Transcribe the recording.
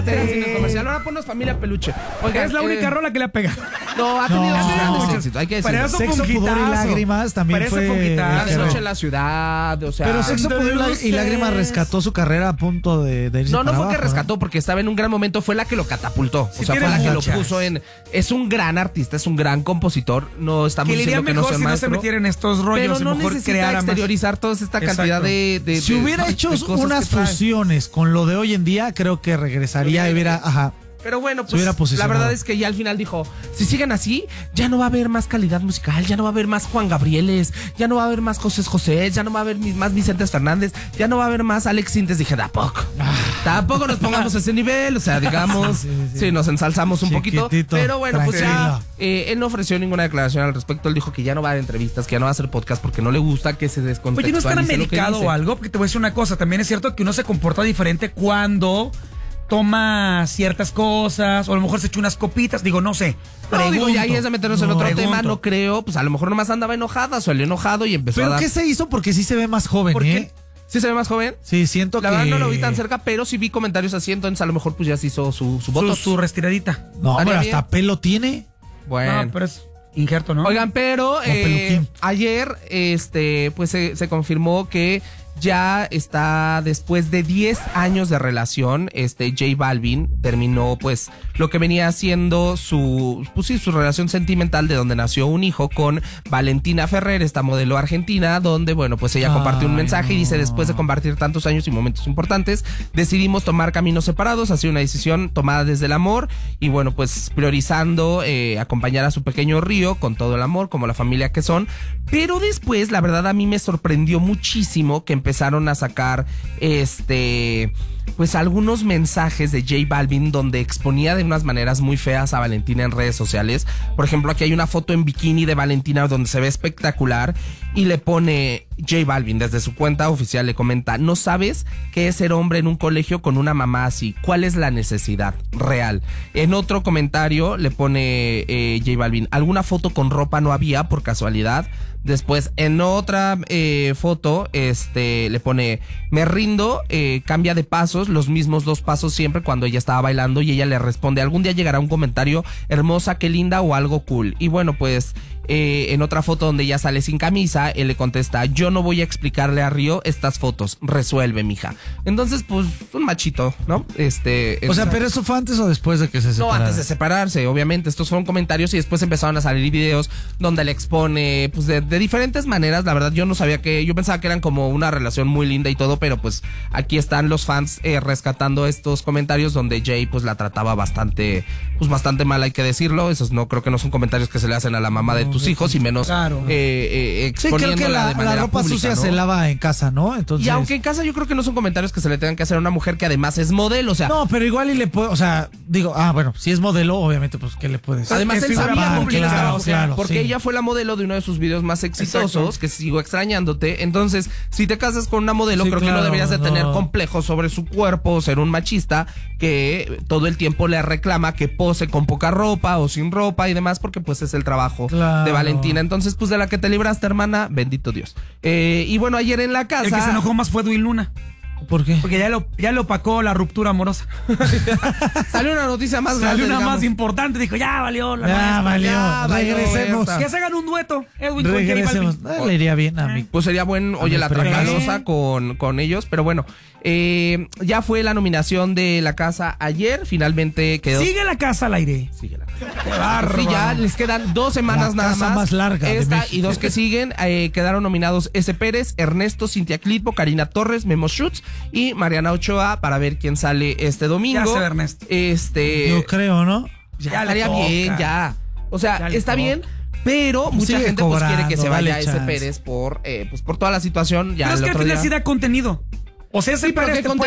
en el comercial. Ahora ponnos Familia Peluche. Oiga, es la única rola que le ha pegado. No, ha tenido sus grandes éxitos, hay que decirlo. Pero eso Sexo, fue un Pudor y hitazo. Lágrimas también Pero fue... eso fue un hitazo. De Noche en la Ciudad, o sea... Pero Sexo, Pudor y Lágrimas rescató su carrera a punto de irse No para fue que abajo, rescató, porque estaba en un gran momento, fue la que lo catapultó. Sí, o sea, fue tiene la que muchas. lo puso en... Es un gran artista, es un gran compositor. No estamos Que le iría diciendo que no mejor sea si no se maestro. metiera en estos rollos. Pero y no mejor necesita creara más. exteriorizar toda esta cantidad Exacto. de Si hubiera de hecho cosas unas que trae. fusiones con lo de hoy en día, creo que regresaría y hubiera... Ajá. Pero bueno, Se hubiera pues la posicionado. verdad es que ya al final dijo, si siguen así, ya no va a haber más calidad musical, ya no va a haber más Juan Gabrieles, ya no va a haber más José, ya no va a haber más Vicentes Fernández, ya no va a haber más Alex Sintes. Dije, tampoco nos pongamos a ese nivel, o sea, digamos, sí, nos ensalzamos un poquito. Pero bueno, pues ya él no ofreció ninguna declaración al respecto. Él dijo que ya no va a dar entrevistas, que ya no va a hacer podcast porque no le gusta que se Oye, ¿no descontextualice están lo que medicado dice. o algo? Porque te voy a decir una cosa. También es cierto que uno se comporta diferente cuando toma ciertas cosas, o a lo mejor se echa unas copitas, digo, no sé. No, digo, ya ahí Pregunto. es de meternos en otro Pregunto. tema, no creo, pues a lo mejor nomás andaba enojada, salió enojado y empezó a ¿Pero dar... qué se hizo? Porque sí se ve más joven, ¿Por ¿eh? qué? ¿Sí se ve más joven? Sí, siento La que... verdad no lo vi tan cerca, pero sí vi comentarios así, entonces a lo mejor pues ya se hizo su voto. Su restiradita. No, Estaría pero bien. hasta pelo tiene. Bueno. No, pero es injerto, ¿no? Oigan, pero peluquín. ayer pues se confirmó que ya está, después de 10 años de relación, J Balvin terminó pues lo que venía siendo su relación sentimental, de donde nació un hijo, con Valentina Ferrer, esta modelo argentina, donde bueno, pues ella compartió un mensaje y dice: después de compartir tantos años y momentos importantes, decidimos tomar caminos separados, ha sido una decisión tomada desde el amor y bueno, pues priorizando acompañar a su pequeño Río con todo el amor, como la familia que son. Pero después, la verdad, a mí me sorprendió muchísimo que empezaron a sacar pues algunos mensajes de J Balvin donde exponía de unas maneras muy feas a Valentina en redes sociales. Por ejemplo, aquí hay una foto en bikini de Valentina donde se ve espectacular y le pone J Balvin desde su cuenta oficial, le comenta: no sabes qué es ser hombre en un colegio con una mamá así, cuál es la necesidad real. En otro comentario le pone J Balvin: alguna foto con ropa no había por casualidad. Después, en otra foto, le pone: me rindo, cambia de pasos, los mismos 2 pasos siempre, cuando ella estaba bailando, y ella le responde: algún día llegará un comentario, hermosa, qué linda, o algo cool. Y bueno, pues en otra foto donde ella sale sin camisa, él le contesta: yo no voy a explicarle a Río estas fotos, resuelve, mija. Entonces, pues, un machito, ¿no? O sea, ¿pero eso fue antes o después de que se No, separaron? antes de separarse, obviamente. Estos fueron comentarios y después empezaron a salir videos donde le expone, pues, de diferentes maneras. La verdad, yo no sabía yo pensaba que eran como una relación muy linda y todo, pero pues aquí están los fans rescatando estos comentarios donde Jay pues la trataba bastante mal, hay que decirlo. Esos no creo que no son comentarios que se le hacen a la mamá de tus hijos, y menos Claro. Sí, creo que exponiéndola de manera la ropa pública, sucia ¿no? se lava en casa, ¿no? Entonces... Y aunque en casa yo creo que no son comentarios que se le tengan que hacer a una mujer que además es modelo, o sea... No, pero igual y le puede, o sea, digo, bueno, si es modelo, obviamente, pues, ¿qué le puedes? Además, Es él figura sabía con quién estaba, claro, porque sí. ella fue la modelo de uno de sus videos más exitosos, Exacto. que Sigo Extrañándote. Entonces, si te casas con una modelo, Sí, creo que no claro, deberías de no. tener complejos sobre su cuerpo, o ser un machista que todo el tiempo le reclama que pose con poca ropa o sin ropa y demás, porque pues es el trabajo Claro. de Valentina. Entonces, pues de la que te libraste, hermana, bendito Dios. Y bueno, ayer en la casa... El que se enojó más fue Edwin Luna. ¿Por qué? Porque ya lo opacó la ruptura amorosa. Salió una noticia más grande, Salió una digamos. más importante. Dijo, ya valió la Ya maestra, valió, ya valió regresemos. esta. Que se hagan un dueto. Edwin con J Regresemos. Balvin. Le iría bien a mí. Pues sería buen, oye, la premio. tracalosa con ellos, pero bueno, ya fue la nominación de La Casa ayer, finalmente quedó... Sigue la casa al aire. Sigue La Casa. Qué bárbaro. Sí, ya les quedan 2 semanas La nada casa más. más larga de Esta México. y 2 que siguen. Quedaron nominados S. Pérez, Ernesto, Cintia Clitbo, Karina Torres, Memo Schutz y Mariana Ochoa, para ver quién sale este domingo. Ya se ve Ernesto. Yo creo, ¿no? Ya Ya le estaría toca. bien, ya. O sea, Ya le está toca. bien, pero mucha Sigue gente pues quiere que se cobrando, vaya dale S. chance. Pérez por toda la situación. Ya Pero es el que al otro final día... sí da contenido. O sea, ese Sí, pero Pérez ¿qué te puede